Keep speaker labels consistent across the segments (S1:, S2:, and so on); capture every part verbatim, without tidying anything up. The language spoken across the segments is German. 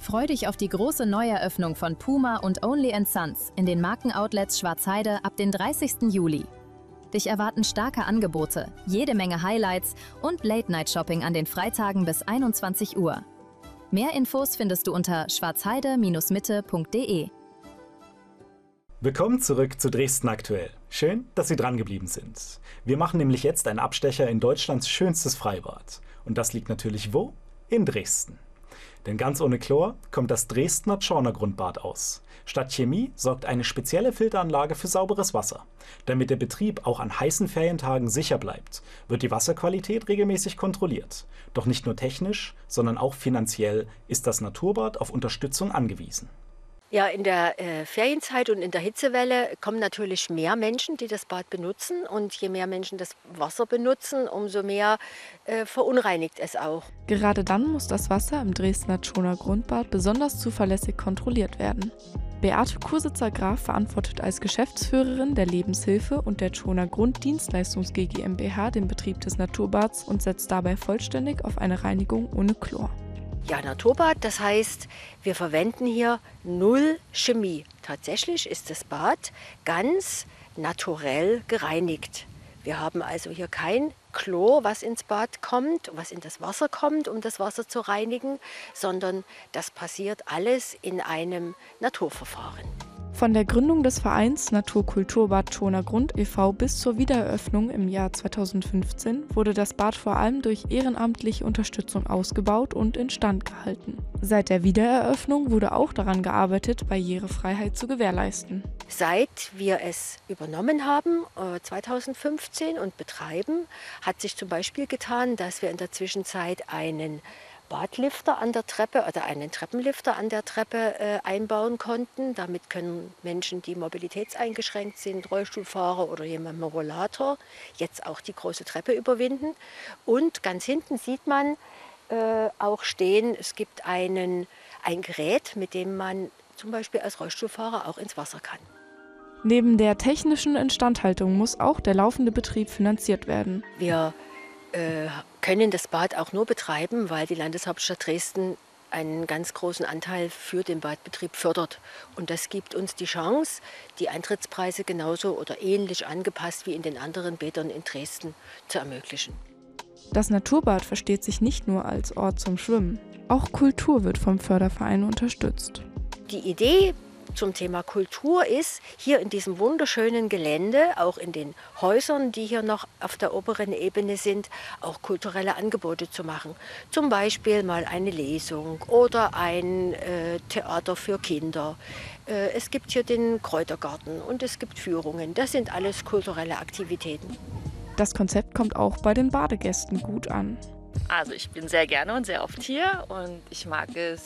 S1: Freu dich auf die große Neueröffnung von Puma und Only and Sons in den Markenoutlets Schwarzheide ab den dreißigsten Juli. Dich erwarten starke Angebote, jede Menge Highlights und Late-Night-Shopping an den Freitagen bis einundzwanzig Uhr. Mehr Infos findest du unter schwarzheide Bindestrich mitte Punkt de.
S2: Willkommen zurück zu Dresden aktuell. Schön, dass Sie dran geblieben sind. Wir machen nämlich jetzt einen Abstecher in Deutschlands schönstes Freibad. Und das liegt natürlich wo? In Dresden. Denn ganz ohne Chlor kommt das Dresdner Tschorner-Grundbad aus. Statt Chemie sorgt eine spezielle Filteranlage für sauberes Wasser. Damit der Betrieb auch an heißen Ferientagen sicher bleibt, wird die Wasserqualität regelmäßig kontrolliert. Doch nicht nur technisch, sondern auch finanziell ist das Naturbad auf Unterstützung angewiesen.
S3: Ja, in der äh, Ferienzeit und in der Hitzewelle kommen natürlich mehr Menschen, die das Bad benutzen. Und je mehr Menschen das Wasser benutzen, umso mehr äh, verunreinigt es auch.
S4: Gerade dann muss das Wasser im Dresdner Tschorner Grundbad besonders zuverlässig kontrolliert werden. Beate Kursitzer-Graf verantwortet als Geschäftsführerin der Lebenshilfe und der Tschorner Grunddienstleistungs GmbH den Betrieb des Naturbads und setzt dabei vollständig auf eine Reinigung ohne Chlor.
S3: Ja, Naturbad, das heißt, wir verwenden hier null Chemie. Tatsächlich ist das Bad ganz naturell gereinigt. Wir haben also hier kein Chlor, was ins Bad kommt, was in das Wasser kommt, um das Wasser zu reinigen, sondern das passiert alles in einem Naturverfahren.
S4: Von der Gründung des Vereins Naturkulturbad Tschorner Grund e V bis zur Wiedereröffnung im Jahr zweitausendfünfzehn wurde das Bad vor allem durch ehrenamtliche Unterstützung ausgebaut und instand gehalten. Seit der Wiedereröffnung wurde auch daran gearbeitet, Barrierefreiheit zu gewährleisten.
S3: Seit wir es übernommen haben, äh, zweitausendfünfzehn, und betreiben, hat sich zum Beispiel getan, dass wir in der Zwischenzeit einen Badlifter an der Treppe oder einen Treppenlifter an der Treppe äh, einbauen konnten. Damit können Menschen, die mobilitätseingeschränkt sind, Rollstuhlfahrer oder jemand mit Rollator, jetzt auch die große Treppe überwinden. Und ganz hinten sieht man äh, auch stehen, es gibt einen, ein Gerät, mit dem man zum Beispiel als Rollstuhlfahrer auch ins Wasser kann.
S4: Neben der technischen Instandhaltung muss auch der laufende Betrieb finanziert werden.
S3: Wir können das Bad auch nur betreiben, weil die Landeshauptstadt Dresden einen ganz großen Anteil für den Badbetrieb fördert. Und das gibt uns die Chance, die Eintrittspreise genauso oder ähnlich angepasst wie in den anderen Bädern in Dresden zu ermöglichen.
S4: Das Naturbad versteht sich nicht nur als Ort zum Schwimmen. Auch Kultur wird vom Förderverein unterstützt.
S3: Die Idee zum Thema Kultur ist, hier in diesem wunderschönen Gelände, auch in den Häusern, die hier noch auf der oberen Ebene sind, auch kulturelle Angebote zu machen. Zum Beispiel mal eine Lesung oder ein äh, Theater für Kinder. Äh, es gibt hier den Kräutergarten und es gibt Führungen. Das sind alles kulturelle Aktivitäten.
S4: Das Konzept kommt auch bei den Badegästen gut an.
S5: Also ich bin sehr gerne und sehr oft hier und ich mag es,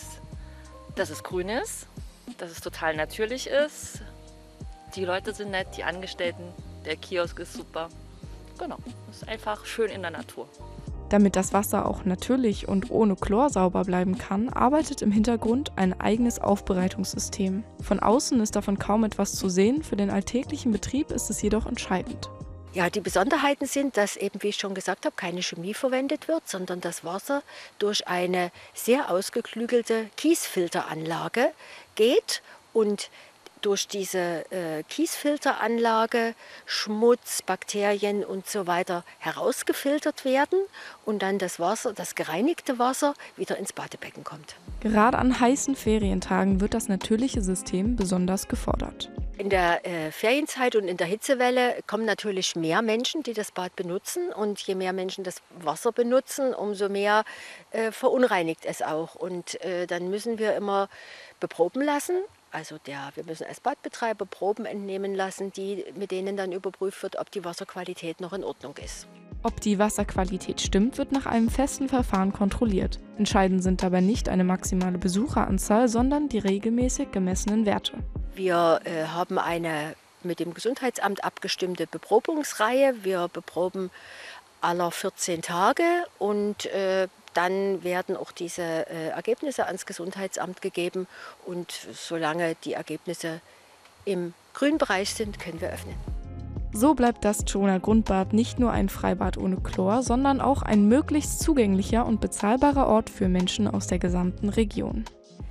S5: dass es grün ist, dass es total natürlich ist. Die Leute sind nett, die Angestellten, der Kiosk ist super. Genau, es ist einfach schön in der Natur.
S4: Damit das Wasser auch natürlich und ohne Chlor sauber bleiben kann, arbeitet im Hintergrund ein eigenes Aufbereitungssystem. Von außen ist davon kaum etwas zu sehen, für den alltäglichen Betrieb ist es jedoch entscheidend.
S3: Ja, die Besonderheiten sind, dass eben, wie ich schon gesagt habe, keine Chemie verwendet wird, sondern das Wasser durch eine sehr ausgeklügelte Kiesfilteranlage geht und durch diese äh, Kiesfilteranlage Schmutz, Bakterien und so weiter herausgefiltert werden und dann das Wasser, das gereinigte Wasser, wieder ins Badebecken kommt.
S4: Gerade an heißen Ferientagen wird das natürliche System besonders gefordert.
S3: In der äh, Ferienzeit und in der Hitzewelle kommen natürlich mehr Menschen, die das Bad benutzen. Und je mehr Menschen das Wasser benutzen, umso mehr äh, verunreinigt es auch. Und äh, dann müssen wir immer beproben lassen. Also der, wir müssen als Badbetreiber Proben entnehmen lassen, die, mit denen dann überprüft wird, ob die Wasserqualität noch in Ordnung ist.
S4: Ob die Wasserqualität stimmt, wird nach einem festen Verfahren kontrolliert. Entscheidend sind dabei nicht eine maximale Besucheranzahl, sondern die regelmäßig gemessenen Werte.
S3: Wir äh, haben eine mit dem Gesundheitsamt abgestimmte Beprobungsreihe. Wir beproben alle vierzehn Tage und äh, dann werden auch diese äh, Ergebnisse ans Gesundheitsamt gegeben. Und solange die Ergebnisse im grünen Bereich sind, können wir öffnen.
S4: So bleibt das Tschorner Grundbad nicht nur ein Freibad ohne Chlor, sondern auch ein möglichst zugänglicher und bezahlbarer Ort für Menschen aus der gesamten Region.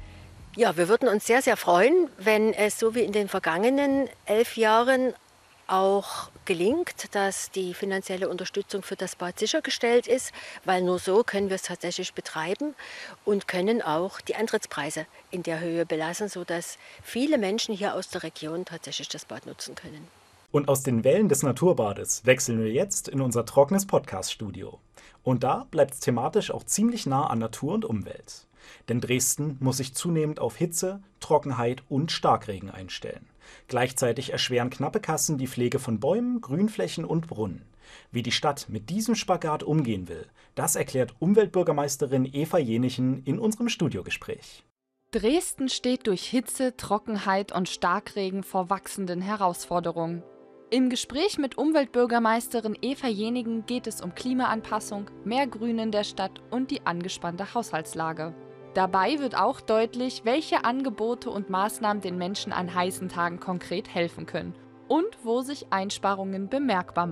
S3: Ja, wir würden uns sehr, sehr freuen, wenn es so wie in den vergangenen elf Jahren auch gelingt, dass die finanzielle Unterstützung für das Bad sichergestellt ist, weil nur so können wir es tatsächlich betreiben und können auch die Eintrittspreise in der Höhe belassen, sodass viele Menschen hier aus der Region tatsächlich das Bad nutzen können.
S2: Und aus den Wellen des Naturbades wechseln wir jetzt in unser trockenes Podcast-Studio. Und da bleibt es thematisch auch ziemlich nah an Natur und Umwelt. Denn Dresden muss sich zunehmend auf Hitze, Trockenheit und Starkregen einstellen. Gleichzeitig erschweren knappe Kassen die Pflege von Bäumen, Grünflächen und Brunnen. Wie die Stadt mit diesem Spagat umgehen will, das erklärt Umweltbürgermeisterin Eva Jenichen in unserem Studiogespräch.
S6: Dresden steht durch Hitze, Trockenheit und Starkregen vor wachsenden Herausforderungen. Im Gespräch mit Umweltbürgermeisterin Eva Jenichen geht es um Klimaanpassung, mehr Grün in der Stadt und die angespannte Haushaltslage. Dabei wird auch deutlich, welche Angebote und Maßnahmen den Menschen an heißen Tagen konkret helfen können und wo sich Einsparungen bemerkbar machen.